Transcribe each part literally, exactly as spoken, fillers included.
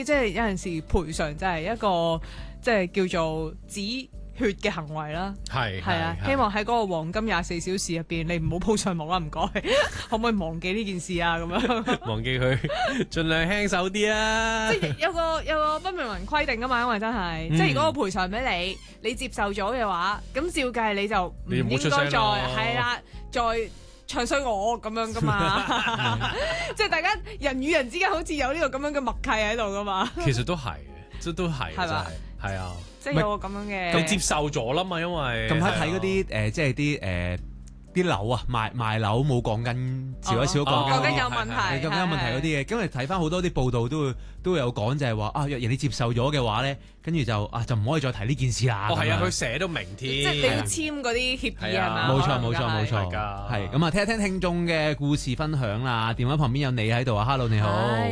即係有陣時賠償就係一個即係叫做止血嘅行為啦。 係係啊，希望喺嗰個黃金廿四小時入邊，你唔好鋪上網啦，唔該。可唔可以忘記呢件事啊？咁樣忘記佢，盡量輕手啲啊！ 即係有個有個不明文規定噶嘛，因為真係，嗯、即係如果我賠償俾你，你接受咗嘅話，咁照計你就唔應該再係啦，再唱衰我咁樣噶嘛。即係大家人與人之間好似有呢個咁樣嘅默契喺度噶嘛。 其實都係嘅，即都係， 係嘛？ 係啊。 即係有個咁樣嘅， 佢接受咗啦嘛，因為近排睇嗰啲誒，即係啲誒啲樓啊，賣賣樓冇講緊，少一少講緊有問題， 究竟有問題嗰啲嘢。咁你睇翻好多啲報道都會都會有講，就係話啊，若然你接受咗嘅話咧，跟住就啊就唔可以再提呢件事啦。 哦，係啊，佢寫到明添， 即係你要簽嗰啲協議係嘛？ 冇錯冇錯冇錯，係咁啊！聽一聽聽眾嘅故事分享啦。電話旁邊有你喺度啊 ，Hello 你好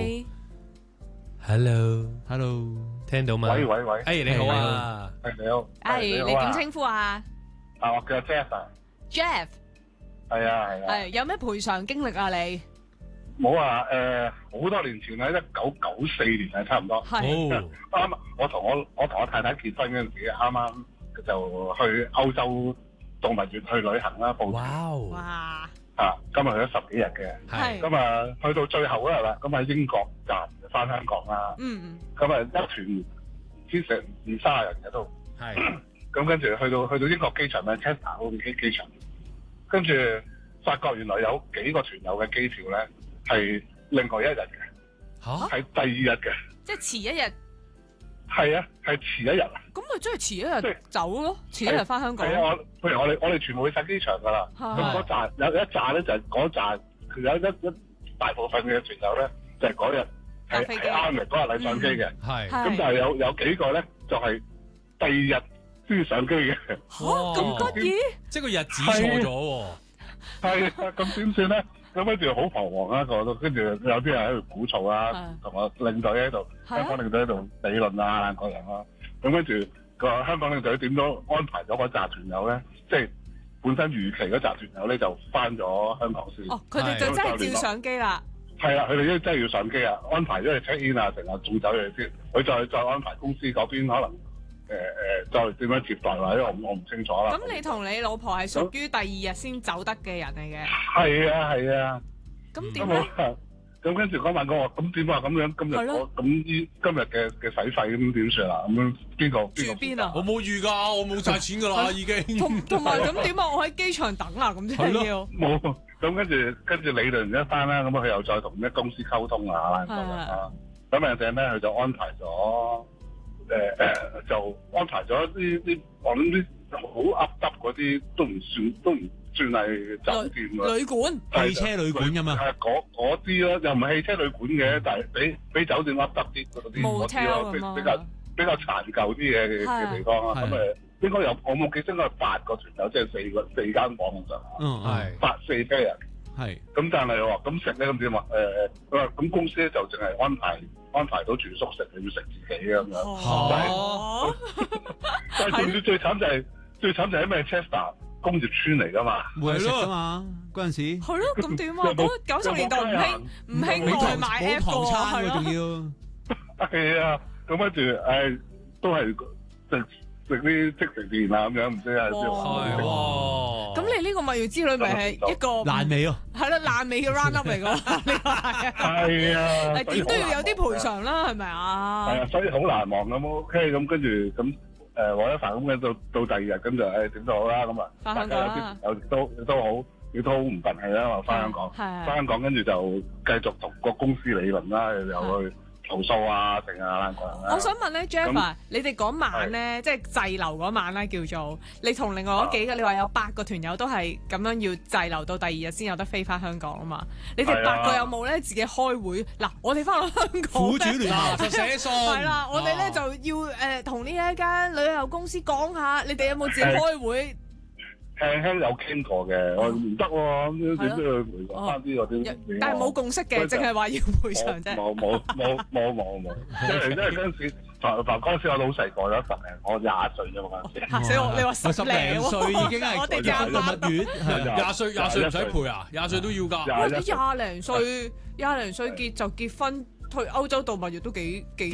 ，Hello Hello， 聽到嗎？ 喂喂喂， 誒你好啊， 係你好， 誒你點稱呼啊？ 啊我叫 Jeff 啊 ，Jeff， 係啊係啊， 係有咩賠償經歷啊你？ 冇啊誒，好多年前啦，一九九四年係差唔多， 係啱我同我我同我太太結婚嗰陣時，啱啱就去歐洲動物園去旅行啦，報哇哇啊，今日去咗十幾日嘅， 係咁啊去到最後嗰日啦，咁喺英國站翻香港啦， 嗯咁啊一團先成二卅人喺度， 係， 咁跟住去到去到英國機場 Manchester 嗰個機機場，跟住發覺原來有幾個團友嘅機票咧係另外一日嘅， 嚇係第二日嘅， 即係遲一日， 係啊，係遲一日啊， 咁咪即係遲一日即係走咯，遲一日翻香港。 係啊，我譬如我哋我哋全部去晒機場㗎啦，咁嗰站有一站咧就係嗰站，佢有一一大部分嘅團友咧就係嗰日係係啱嘅，嗰日嚟上機嘅， 係， 咁但係有有幾個咧就係第二日先上機嘅， 嚇咁得意， 即係個日子錯咗喎， 係啊，咁點算咧？咁跟住好彷徨啊，個都跟住有啲人喺度鼓噪啊，同我領隊喺度，香港領隊喺度理論啊，嗰樣咯。咁跟住個香港領隊點都安排咗嗰紮團友咧，即係本身預期嗰紮團友咧就翻咗香港先。 哦，佢哋就真係照上機啦。 係啊，佢哋都真係要上機啊，安排咗你 check in 啊，成日送走佢先，佢再再安排公司嗰邊可能。誒誒、呃，再點樣接待或者我我唔清楚啦。 咁你同你老婆係屬於第二日先走得嘅人嚟嘅。 係啊係啊。 咁點咧？ 咁跟住嗰晚講話，咁點啊？咁樣今日我咁依今日嘅嘅使費咁點算啊？咁樣邊個住邊啊？ 我冇預㗎，我冇晒錢㗎啦已經。 同同埋咁點啊？我喺機場等啊，咁即係要。 冇。咁跟住跟住理論一番啦，咁佢又再同啲公司溝通啊，咁樣啦。咁誒陣咧，佢就安排咗。誒誒、呃、就安排咗啲啲我諗啲好噏噏嗰啲都唔算都唔算係酒店㗎， 旅館、 汽車旅館咁啊， 係嗰啲咯，又唔係汽車旅館嘅，但係比比酒店噏噏啲嗰啲嗰啲咯，比比較比較殘舊啲嘅嘅地方啊，咁誒應該有我冇記清，應該八個團友，即係四個四間房咁上下， 嗯係八四車人， 係咁但係話咁食咧咁點啊？誒佢話咁公司咧就淨係安排。安排到住宿食，你要食自己咁樣。 哦， 但係最最慘就係最慘就係咩 Manchester 工業村嚟㗎嘛， 冇人食㗎嘛嗰陣時。 係咯，咁點啊？嗰九十年代唔興唔興外賣 app 冇堂餐喎，仲要。 係啊，咁跟住誒都係食食啲即食麵啊咁樣，唔知係邊個。 咁你呢個蜜月之旅咪係一個爛尾喎？ 係咯，爛尾嘅 round up 嚟㗎啦，呢個係。 係啊， 係點都要有啲賠償啦，係咪啊？ 係啊，所以好難忘咁 OK，咁跟住咁誒黃一凡咁嘅到到第二日咁就誒點都好啦，咁啊翻香港啦， 有啲都亦都好，亦都好唔憤氣啦，話翻香港，翻香港跟住就繼續同個公司理論啦，又去。投訴啊，成啊， 我想問咧 ，Jeff 啊，你哋嗰晚咧，即係滯留嗰晚咧，叫做你同另外嗰幾個，你話有八個團友都係咁樣要滯留到第二日先有得飛翻香港啊嘛？你哋八個有冇咧自己開會？嗱，我哋翻到香港苦主聯盟就寫信， 係啦，我哋咧就要誒同呢一間旅遊公司講下，你哋有冇自己開會？ 輕輕有傾過嘅，我唔得喎，咁點都要賠償翻啲嗰啲。 但係冇共識嘅，淨係話要賠償啫。 冇冇冇冇冇冇，因為因為嗰陣時，嗱嗱嗰陣時我老細過咗十零，我廿歲啫嘛嗰陣時。 嚇死我！你話十零歲已經係我哋廿蜜月， 廿歲廿歲唔使賠啊，廿歲都要㗎。 哇！你廿零歲廿零歲結就結婚。去歐洲度蜜月都幾幾